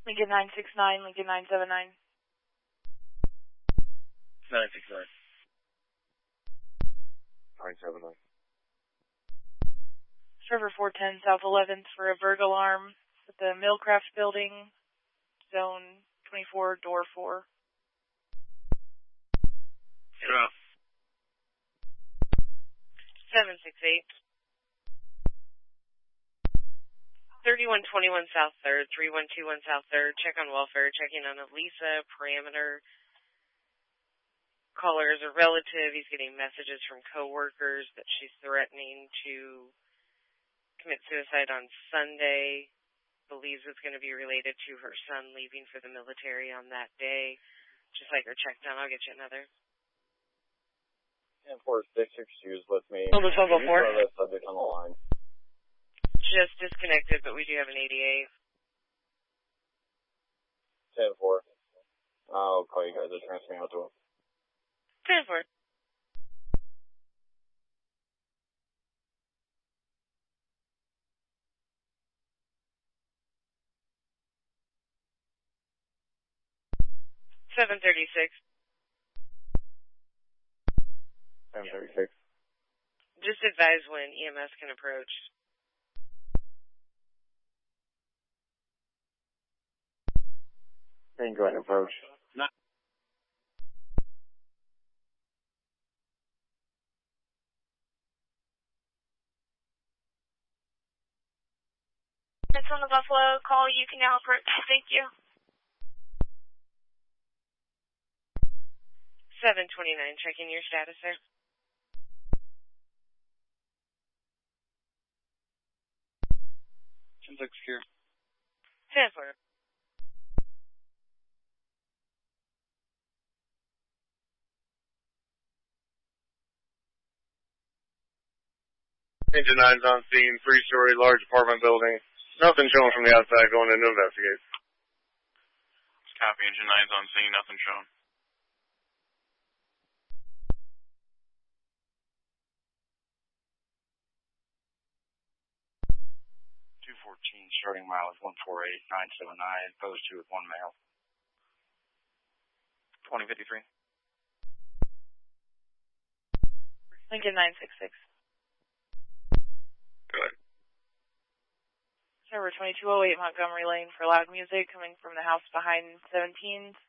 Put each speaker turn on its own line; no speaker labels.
Lincoln 969, Lincoln 979.
969. 979.
Server 410 South 11th for a burg alarm at the Millcraft building, zone 24, door 4.
Yeah.
768. 3121 South 3rd, 3121 South 3rd, check on welfare, checking on Elisa, parameter. Caller is a relative. He's getting messages from coworkers that she's threatening to commit suicide on Sunday. Believes it's going to be related to her son leaving for the military on that day. Just like her check down. I'll get you another.
14662 is with me.
Oh, the 4.
That subject on the line.
Just disconnected, but we do have an 88.
10-4. I'll call you guys to transfer me out to him.
10-4. $736.
736.
Just advise when EMS can approach.
Then go ahead and approach.
It's on the Buffalo call. You can now approach. Thank you.
729, checking your status, sir.
Looks here.
10-4.
Engine 9's on scene, 3-story, large apartment building. Nothing showing from the outside, going in to investigate.
Copy, Engine 9's on scene, nothing shown.
214, starting mileage 148,979, posed to with one male.
2053.
Lincoln 966.
Good.
Server 2208 Montgomery Lane for loud music coming from the house behind 17th.